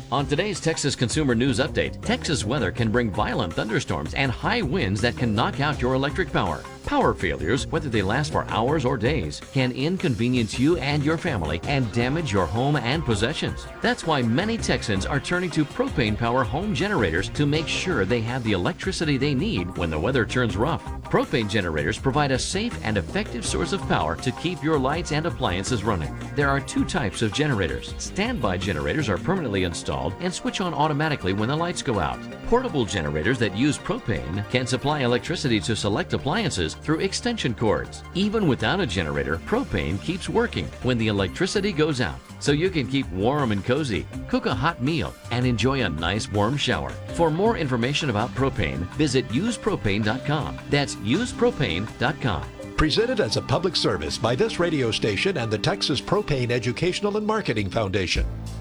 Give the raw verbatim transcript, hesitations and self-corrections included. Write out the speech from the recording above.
On today's Texas Consumer News Update, Texas weather can bring violent thunderstorms and high winds that can knock out your electric power. Power failures, whether they last for hours or days, can inconvenience you and your family and damage your home and possessions. That's why many Texans are turning to propane power home generators to make sure they have the electricity they need when the weather turns rough. Propane generators provide a safe and effective source of power to keep your lights and appliances running. There are two types of generators. Standby generators are permanently installed and switch on automatically when the lights go out. Portable generators that use propane can supply electricity to select appliances through extension cords. Even without a generator, propane keeps working when the electricity goes out, so you can keep warm and cozy, cook a hot meal, and enjoy a nice warm shower. For more information about propane, visit use propane dot com. That's use propane dot com. Presented as a public service by this radio station and the Texas Propane Educational and Marketing Foundation.